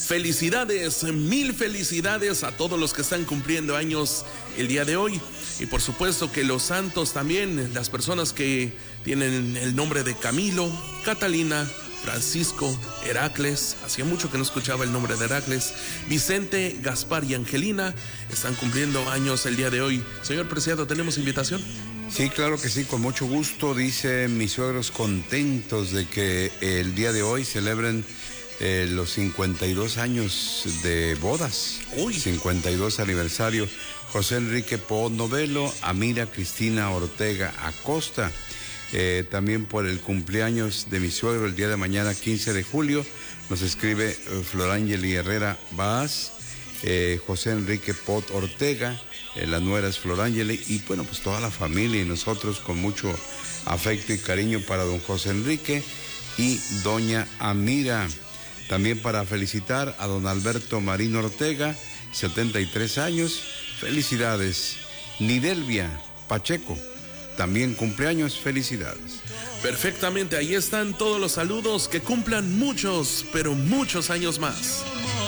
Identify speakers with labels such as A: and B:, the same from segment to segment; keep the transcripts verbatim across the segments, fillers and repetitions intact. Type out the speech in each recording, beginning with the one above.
A: Felicidades, mil felicidades a todos los que están cumpliendo años el día de hoy. Y por supuesto que los santos también, las personas que tienen el nombre de Camilo, Catalina, Francisco, Heracles, hacía mucho que no escuchaba el nombre de Heracles, Vicente, Gaspar y Angelina, están cumpliendo años el día de hoy. Señor Preciado, ¿tenemos invitación?
B: Sí, claro que sí, con mucho gusto. Dice mis suegros contentos de que el día de hoy celebren eh, los cincuenta y dos años de bodas.
A: Uy.
B: cincuenta y dos aniversario. José Enrique Poot Novelo, Amira Cristina Ortega Acosta. Eh, también por el cumpleaños de mi suegro el día de mañana, quince de julio, nos escribe eh, Florangeli Herrera Baaz, eh, José Enrique Poot Ortega, eh, la nuera es Florangeli, y bueno, pues toda la familia y nosotros con mucho afecto y cariño para don José Enrique y doña Amira. También para felicitar a don Alberto Marín Ortega, setenta y tres años, felicidades. Nidelvia Pacheco, también cumpleaños, felicidades.
A: Perfectamente, ahí están todos los saludos, que cumplan muchos, pero muchos años más.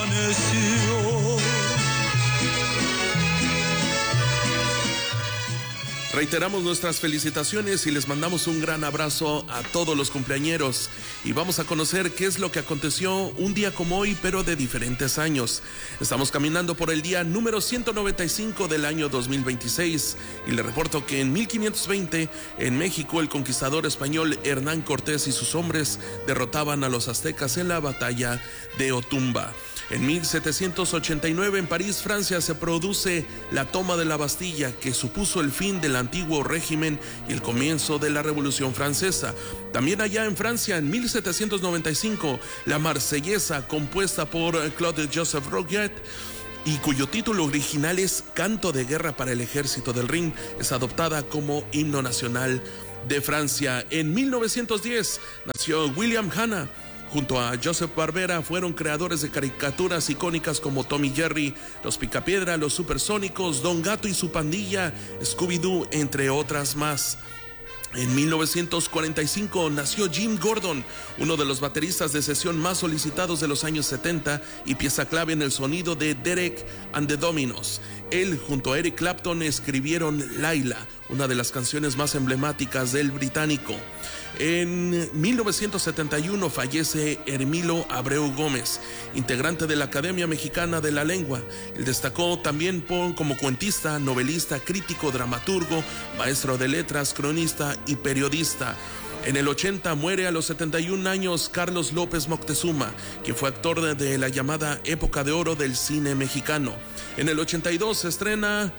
A: Reiteramos nuestras felicitaciones y les mandamos un gran abrazo a todos los cumpleañeros. Y vamos a conocer qué es lo que aconteció un día como hoy, pero de diferentes años. Estamos caminando por el día número ciento noventa y cinco del año dos mil veintiséis. Y le reporto que en mil quinientos veinte, en México, el conquistador español Hernán Cortés y sus hombres derrotaban a los aztecas en la batalla de Otumba. En mil setecientos ochenta y nueve, en París, Francia, se produce la toma de la Bastilla, que supuso el fin del antiguo régimen y el comienzo de la Revolución Francesa. También allá en Francia, en mil setecientos noventa y cinco, la Marsellesa, compuesta por Claude Joseph Roget, y cuyo título original es Canto de Guerra para el Ejército del Rin, es adoptada como himno nacional de Francia. En mil novecientos diez nació William Hanna. Junto a Joseph Barbera fueron creadores de caricaturas icónicas como Tom y Jerry, Los Picapiedra, Los Supersónicos, Don Gato y su pandilla, Scooby-Doo, entre otras más. En mil novecientos cuarenta y cinco nació Jim Gordon, uno de los bateristas de sesión más solicitados de los años setenta y pieza clave en el sonido de Derek and the Dominos. Él, junto a Eric Clapton, escribieron Laila, una de las canciones más emblemáticas del británico. En mil novecientos setenta y uno fallece Hermilo Abreu Gómez, integrante de la Academia Mexicana de la Lengua. Él destacó también por, como cuentista, novelista, crítico, dramaturgo, maestro de letras, cronista y periodista. En el ochenta muere a los setenta y un años Carlos López Moctezuma, quien fue actor de, de la llamada época de oro del cine mexicano. En el ochenta y dos se estrena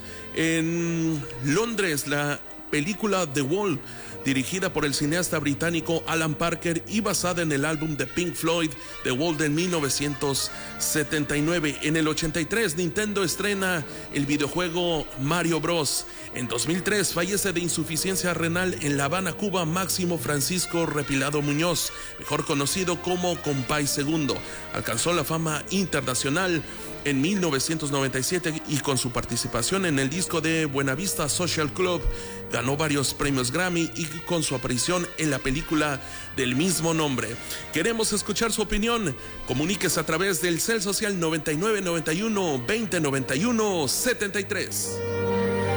A: en Londres la película The Wall, dirigida por el cineasta británico Alan Parker y basada en el álbum de Pink Floyd, The Wall, de mil novecientos setenta y nueve. En el ochenta y tres, Nintendo estrena el videojuego Mario Bros. En dos mil tres, fallece de insuficiencia renal en La Habana, Cuba, Máximo Francisco Repilado Muñoz, mejor conocido como Compay Segundo. Alcanzó la fama internacional en mil novecientos noventa y siete y con su participación en el disco de Buenavista Social Club ganó varios premios Grammy y con su aparición en la película del mismo nombre. Queremos escuchar su opinión. Comuníquese a través del Cel Social noventa y nueve noventa y uno veinte noventa y uno setenta y tres.